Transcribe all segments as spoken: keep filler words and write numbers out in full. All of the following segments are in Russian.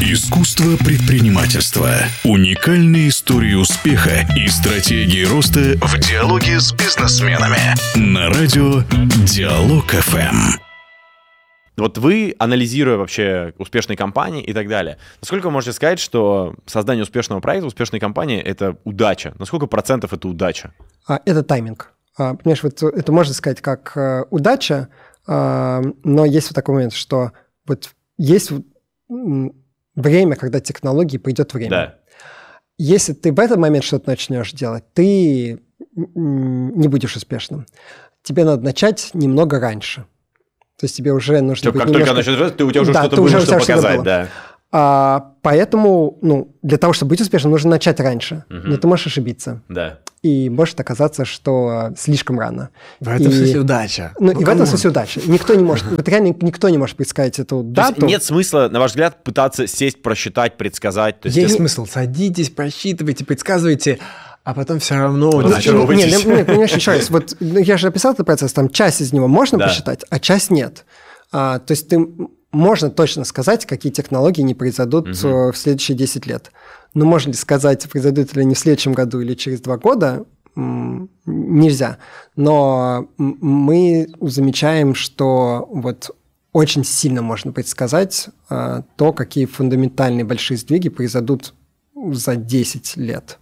Искусство предпринимательства. Уникальные истории успеха и стратегии роста в диалоге с бизнесменами. На радио Диалог эф эм. Вот вы, анализируя вообще успешные компании и так далее, насколько вы можете сказать, что создание успешного проекта, успешной компании – это удача? На сколько процентов это удача? Это тайминг. Понимаешь, вот это можно сказать как удача, но есть вот такой момент, что вот есть время, когда технологии придет время. Да. Если ты в этот момент что-то начнешь делать, ты не будешь успешным. Тебе надо начать немного раньше. То есть тебе уже нужно Что, быть как немножко... только начнешь делать, ты, у тебя уже да, что-то было, уже что показать. Было. Да. А, поэтому ну, для того, чтобы быть успешным, нужно начать раньше. Угу. Но ты можешь ошибиться. Да. И может оказаться, что слишком рано. В этом и, смысле удача. Ну, ну и в этом смысле удача. Никто не может, вот реально никто не может предсказать эту дату. То есть нет смысла, на ваш взгляд, пытаться сесть, просчитать, предсказать? То есть есть это... смысл. Садитесь, просчитывайте, предсказывайте, а потом все равно... Ну, нет, нет, понимаешь, еще раз. Вот я же описал этот процесс, там часть из него можно да. посчитать, а часть нет. А, то есть ты... Можно точно сказать, какие технологии не произойдут угу. в следующие десять лет. Но можно ли сказать, произойдут ли они в следующем году или через два года, нельзя. Но мы замечаем, что вот очень сильно можно предсказать то, какие фундаментальные большие сдвиги произойдут за десять лет.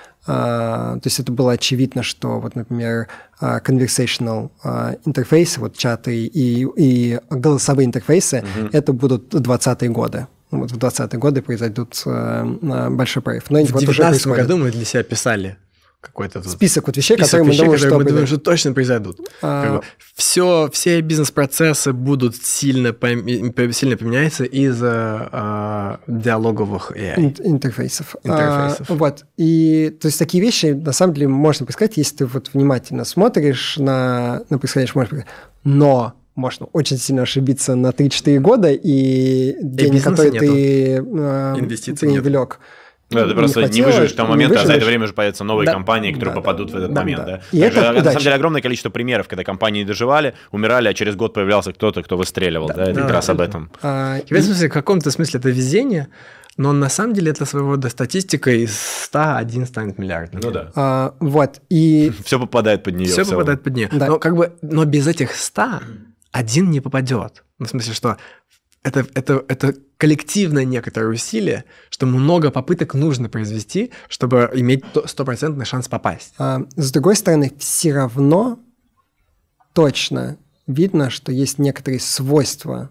Uh, то есть это было очевидно, что, вот, например, uh, conversational uh, интерфейсы, вот чаты и, и голосовые интерфейсы, uh-huh. это будут двадцатые годы. Вот в двадцатые годы произойдут uh, большой прорыв. Но в две тысячи девятнадцатом вот году мы для себя писали какой-то тут список вот вещей, список которые вещей, мы думаем, которые что, мы думаем, что точно произойдут. А... Как бы все, все бизнес-процессы будут сильно, пом- сильно поменяться из-за а, диалоговых эй ай. Ин- интерфейсов. интерфейсов. А, вот. И то есть такие вещи, на самом деле, можно предсказать, если ты вот внимательно смотришь на, на происходящее, можно предсказать. Но можно очень сильно ошибиться на три-четыре года, и деньги, которые нету. ты э, привлек, да, ты просто не, не выживешь к тому моменту, а за это время уже появятся новые да. компании, которые да, попадут да, в этот да, момент. Да. Да. И это, на самом деле огромное количество примеров, когда компании доживали, умирали, а через год появлялся кто-то, кто выстреливал. Да, да, это да, как да, раз да. об этом. А, в, смысле, в каком-то смысле это везение, но на самом деле это своего рода статистика, из ста один станет миллиардом. Ну да. А, вот, и... Все попадает под нее. Все попадает под нее. Да. Но, как бы, но без этих ста один не попадет. Ну, в смысле, что... Это, это, это коллективное некоторое усилие, что много попыток нужно произвести, чтобы иметь стопроцентный шанс попасть. А, с другой стороны, все равно точно видно, что есть некоторые свойства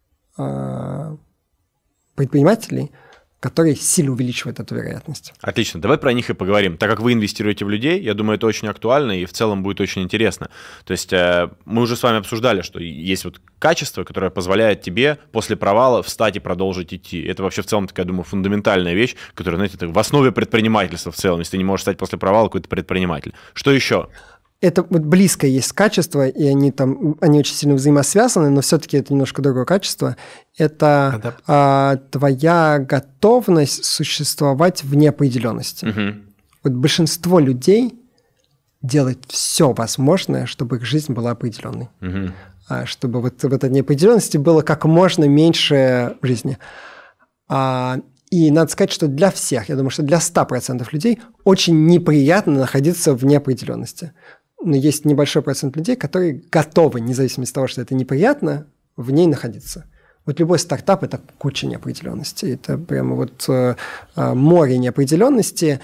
а, предпринимателей, которые сильно увеличивают эту вероятность. Отлично, давай про них и поговорим. Так как вы инвестируете в людей, я думаю, это очень актуально и в целом будет очень интересно. То есть э, мы уже с вами обсуждали, что есть вот качество, которое позволяет тебе после провала встать и продолжить идти. Это вообще в целом такая, думаю, фундаментальная вещь, которая, знаете, это в основе предпринимательства в целом. Если ты не можешь стать после провала, какой-то предприниматель. Что еще? Это вот близкое есть качество, и они там, они очень сильно взаимосвязаны, но все-таки это немножко другое качество. Это а, твоя готовность существовать в неопределенности. Угу. Вот большинство людей делает все возможное, чтобы их жизнь была определенной. Угу. А, чтобы вот в этой неопределенности было как можно меньше в жизни. А, и надо сказать, что для всех, я думаю, что для ста процентов людей очень неприятно находиться в неопределенности. Но есть небольшой процент людей, которые готовы, независимо от того, что это неприятно, в ней находиться. Вот любой стартап – это куча неопределенности. Это прямо вот э, море неопределенности.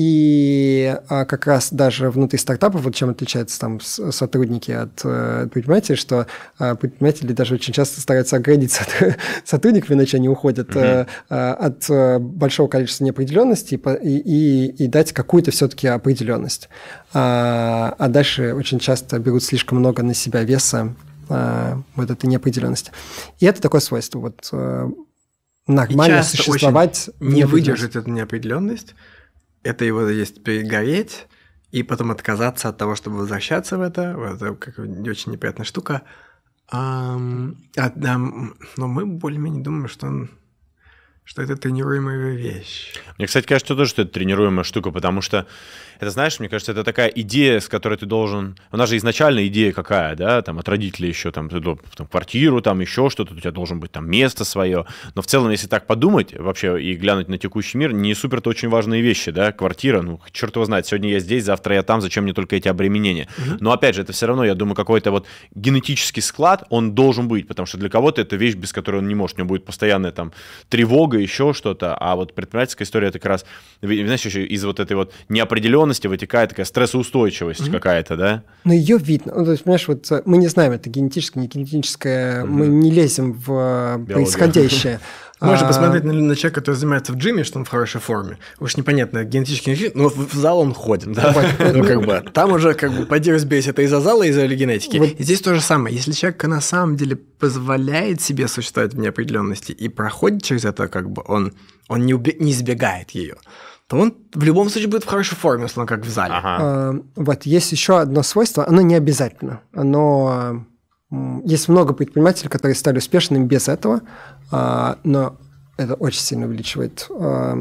И а, как раз даже внутри стартапов, вот чем отличаются там сотрудники от э, предпринимателей, что э, предприниматели даже очень часто стараются оградиться от сотрудников, иначе они уходят mm-hmm. э, от э, большого количества неопределенности и, и, и дать какую-то все-таки определенность. А, а дальше очень часто берут слишком много на себя веса э, вот этой неопределенности. И это такое свойство. Вот, э, нормально существовать. Не выдержит эту неопределенность. Это его есть перегореть, и потом отказаться от того, чтобы возвращаться в это. Это как очень неприятная штука. А, а, но мы более-менее думаем, что, он, что это тренируемая вещь. Мне, кстати, кажется тоже, что это тренируемая штука, потому что это, знаешь, мне кажется, это такая идея, с которой ты должен... У нас же изначально идея какая, да, там, от родителей еще, там, ты там, квартиру, там, еще что-то, у тебя должен быть там место свое. Но в целом, если так подумать вообще и глянуть на текущий мир, не супер-то очень важные вещи, да, квартира, ну, черт его знает, сегодня я здесь, завтра я там, зачем мне только эти обременения? Mm-hmm. Но, опять же, это все равно, я думаю, какой-то вот генетический склад, он должен быть, потому что для кого-то это вещь, без которой он не может, у него будет постоянная там тревога, еще что-то, а вот предпринимательская история, это как раз, знаешь, еще из вот этой вот неопределенности вытекает такая стрессоустойчивость mm-hmm. какая-то, да? Но ее видно. Ну, то есть, понимаешь, вот мы не знаем, это генетическое, не генетическое, mm-hmm. мы не лезем в Биология. Происходящее. Можно а... посмотреть на, на человека, который занимается в джиме, что он в хорошей форме. Уж непонятно, генетически не, но в зал он ходит. Да? Ну, как бы, там уже, как бы, пойди разберись, это из-за зала, из-за генетики. Вот. И здесь то же самое. Если человек на самом деле позволяет себе существовать в неопределенности и проходит через это, как бы, он, он не, уби- не избегает ее, то он в любом случае будет в хорошей форме, если он как в зале. Ага. А, вот, есть еще одно свойство, оно не обязательно. Оно... Есть много предпринимателей, которые стали успешными без этого, но это очень сильно увеличивает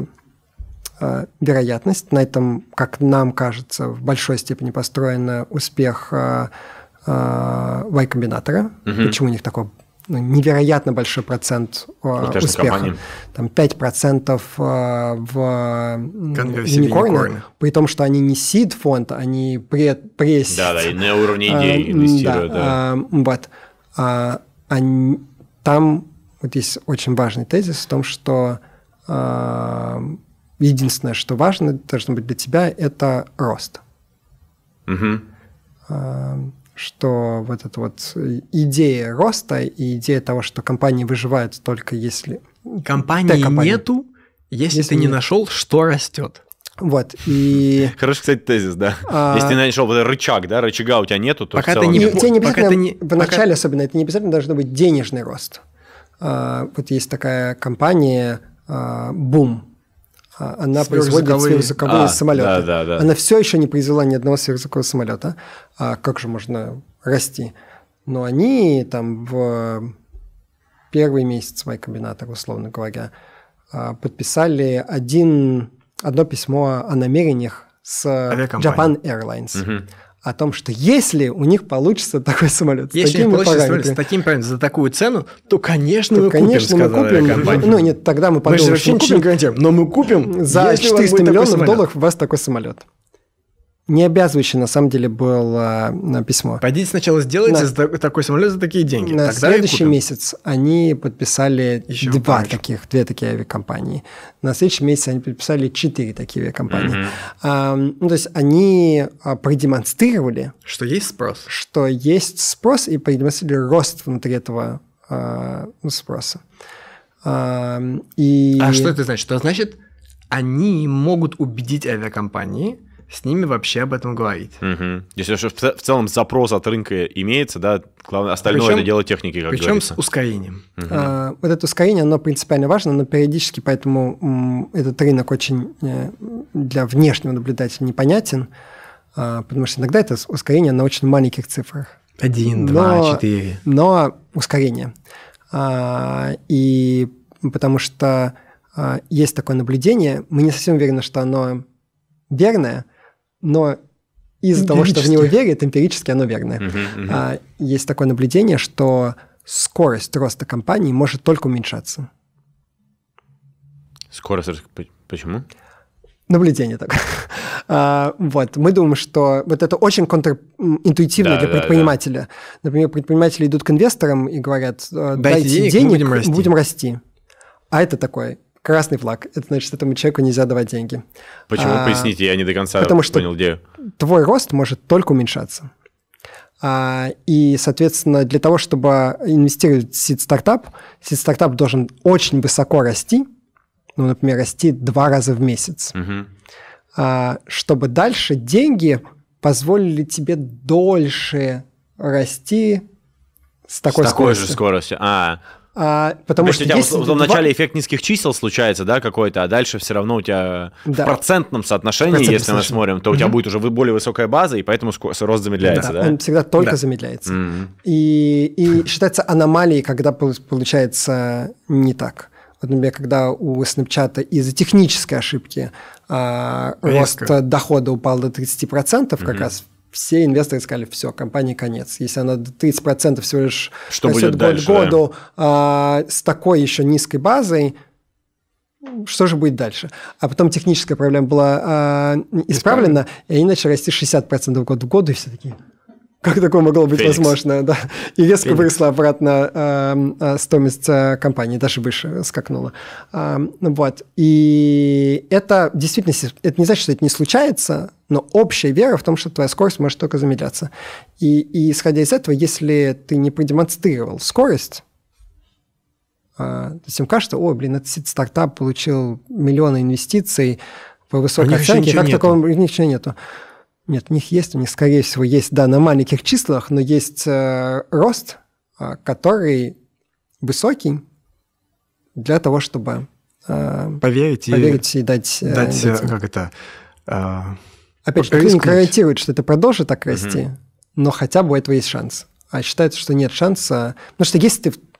вероятность. На этом, как нам кажется, в большой степени построен успех Y-комбинатора. Угу. Почему у них такой ну, невероятно большой процент успеха? Там пять процентов в юникорнах, при том, что они не сид-фонд, они пресс... Да-да, и на уровне идей инвестируют. Да, да. Вот. А, они, там вот есть очень важный тезис в том, что а, единственное, что важно должно быть для тебя, это рост. Угу. А, что вот эта вот идея роста и идея того, что компании выживают только если... Компании нету, если, если ты не нашел, что растет. Вот, и... Хороший, кстати, тезис, да. А... Если ты нашел вот рычаг, да, рычага у тебя нету, то пока в целом... Ты не... Тебе не обязательно, не... в начале пока... особенно, это не обязательно должно быть денежный рост. А, вот есть такая компания а, Boom. А, она производит сверхзвуковые а, самолеты. Да, да, да. Она все еще не произвела ни одного сверхзвукового самолета. А как же можно расти? Но они там в первый месяц Y-комбинатора, условно говоря, подписали один... одно письмо о намерениях с Japan Airlines. Угу. О том, что если у них получится такой самолет если с такими параметрами, с таким параметром, за такую цену, то, конечно, то, мы конечно, купим, мы купим. Ну, нет, тогда мы подумали, мы что мы купим, купим, но мы купим за четыреста миллионов долларов у вас такой самолет. Не обязывающее, на самом деле, было на письмо. Пойдите сначала сделайте на, такой самолет за такие деньги. На Тогда следующий месяц они подписали Еще два таких, две такие авиакомпании. На следующий месяц они подписали четыре такие авиакомпании. Mm-hmm. А, ну, то есть они продемонстрировали... Что есть спрос. Что есть спрос, и продемонстрировали рост внутри этого а, спроса. А, и... а что это значит? Это значит, они могут убедить авиакомпании с ними вообще об этом говорить. Угу. Если в целом запрос от рынка имеется, да, главное, остальное причем, это дело техники, как причем говорится. Причем с ускорением. Угу. А, вот это ускорение, оно принципиально важно, но периодически поэтому м, этот рынок очень э, для внешнего наблюдателя непонятен, а, потому что иногда это ускорение на очень маленьких цифрах. Один, два, четыре. Но ускорение. А, и потому что а, есть такое наблюдение, мы не совсем уверены, что оно верное, но из-за того, что в него верят, эмпирически оно верное. Uh-huh, uh-huh. А, есть такое наблюдение, что скорость роста компании может только уменьшаться. Скорость? Почему? Наблюдение такое. а, вот. Мы думаем, что вот это очень контринтуитивно да, для предпринимателя. Да, да. Например, предприниматели идут к инвесторам и говорят, дайте, дайте денег, денег будем, расти. будем расти. А это такой... красный флаг. Это значит, этому человеку нельзя давать деньги. Почему? А, Поясните, я не до конца потому понял идею. Твой рост может только уменьшаться. А, и, соответственно, для того, чтобы инвестировать в сид-стартап, сид-стартап должен очень высоко расти, ну, например, расти два раза в месяц, угу. а, чтобы дальше деньги позволили тебе дольше расти с такой с скоростью. С такой же скоростью. А, А, потому То что у тебя есть в, в два... начале эффект низких чисел случается, да, какой-то, а дальше все равно у тебя да. в процентном соотношении, процентном если мы смотрим, то у mm-hmm. тебя будет уже более высокая база, и поэтому рост замедляется, да? да? Он всегда только да. замедляется. Mm-hmm. И, и считается аномалией, когда получается не так. Вот, например, когда у Snapchat из-за технической ошибки а, рост дохода упал до тридцать процентов, как mm-hmm. раз все инвесторы сказали, все, компании конец. Если она до тридцать процентов всего лишь что растет будет год дальше, к году да? а, с такой еще низкой базой, что же будет дальше? А потом техническая проблема была а, исправлена, и они начали расти шестьдесят процентов год в год, и все такие... Как такое могло быть Феникс. возможно? Да. И резко Феникс. выросла обратно э, э, стоимость э, компании, даже выше скакнула. Э, вот. И это действительно, это не значит, что это не случается, но общая вера в том, что твоя скорость может только замедляться. И, и исходя из этого, если ты не продемонстрировал скорость, э, то всем кажется, о, блин, этот стартап получил миллионы инвестиций по высокой оценке, как такого ничего нету. Нет, у них есть, у них, скорее всего, есть, да, на маленьких числах, но есть э, рост, э, который высокий для того, чтобы э, поверить, поверить и, и дать... Э, дать, дать как это... Э, Опять же, никто не гарантирует, что это продолжит так расти, угу. но хотя бы у этого есть шанс. А считается, что нет шанса... Потому что если ты